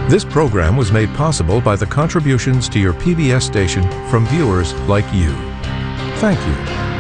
This program was made possible by the contributions to your PBS station from viewers like you. Thank you.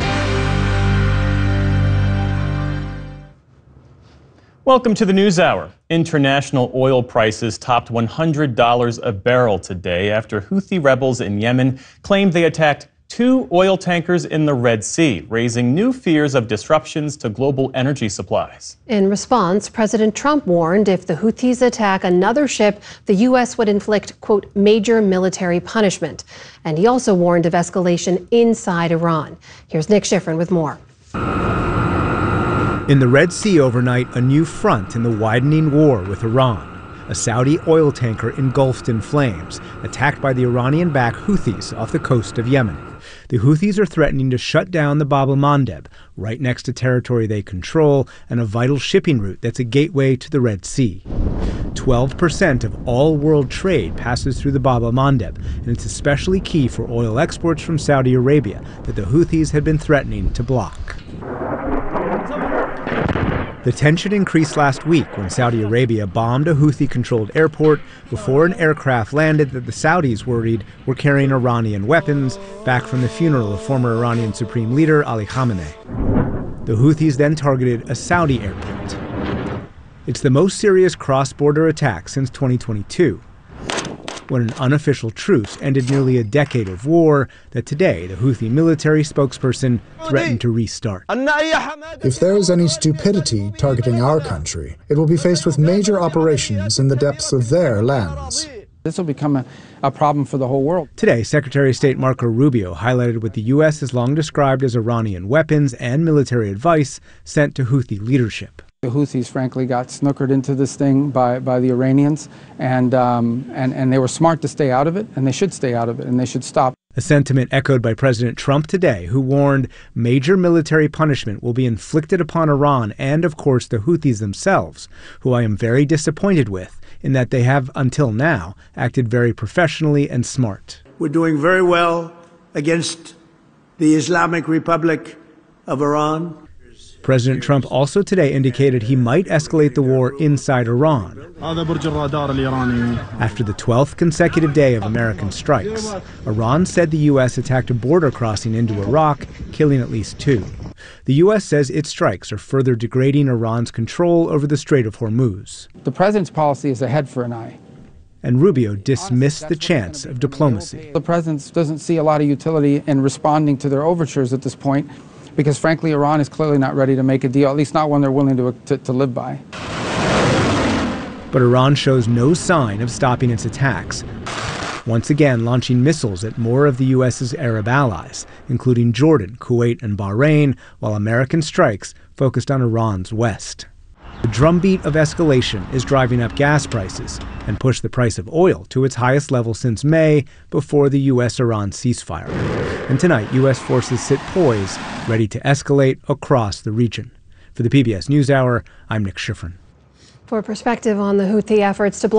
Welcome to the NewsHour. International oil prices topped $100 a barrel today after Houthi rebels in Yemen claimed they attacked 2 oil tankers in the Red Sea, raising new fears of disruptions to global energy supplies. In response, President Trump warned if the Houthis attack another ship, the U.S. would inflict, quote, major military punishment. And he also warned of escalation inside Iran. Here's Nick Schifrin with more. In the Red Sea overnight, a new front in the widening war with Iran. A Saudi oil tanker engulfed in flames, attacked by the Iranian-backed Houthis off the coast of Yemen. The Houthis are threatening to shut down the Bab el-Mandeb, right next to territory they control and a vital shipping route that's a gateway to the Red Sea. 12% of all world trade passes through the Bab el-Mandeb, and it's especially key for oil exports from Saudi Arabia that the Houthis had been threatening to block. The tension increased last week when Saudi Arabia bombed a Houthi-controlled airport before an aircraft landed that the Saudis worried were carrying Iranian weapons back from the funeral of former Iranian Supreme Leader Ali Khamenei. The Houthis then targeted a Saudi airport. It's the most serious cross-border attack since 2022, when an unofficial truce ended nearly a decade of war that today the Houthi military spokesperson threatened to restart. If there is any stupidity targeting our country, it will be faced with major operations in the depths of their lands. This will become a problem for the whole world. Today, Secretary of State Marco Rubio highlighted what the U.S. has long described as Iranian weapons and military advice sent to Houthi leadership. The Houthis, frankly, got snookered into this thing by the Iranians, and they were smart to stay out of it, and they should stay out of it, and they should stop. A sentiment echoed by President Trump today, who warned major military punishment will be inflicted upon Iran and, of course, the Houthis themselves, who I am very disappointed with in that they have, until now, acted very professionally and smart. We're doing very well against the Islamic Republic of Iran. President Trump also today indicated he might escalate the war inside Iran. After the 12th consecutive day of American strikes, Iran said the U.S. attacked a border crossing into Iraq, killing at least 2. The U.S. says its strikes are further degrading Iran's control over the Strait of Hormuz. The president's policy is a head for an eye. And Rubio dismissed the chance of diplomacy. The president doesn't see a lot of utility in responding to their overtures at this point, because frankly, Iran is clearly not ready to make a deal, at least not one they're willing to live by. But Iran shows no sign of stopping its attacks, once again launching missiles at more of the U.S.'s Arab allies, including Jordan, Kuwait, and Bahrain, while American strikes focused on Iran's west. The drumbeat of escalation is driving up gas prices and pushed the price of oil to its highest level since May, before the U.S.-Iran ceasefire. And tonight, U.S. forces sit poised, ready to escalate across the region. For the PBS NewsHour, I'm Nick Schifrin. For perspective on the Houthi efforts to block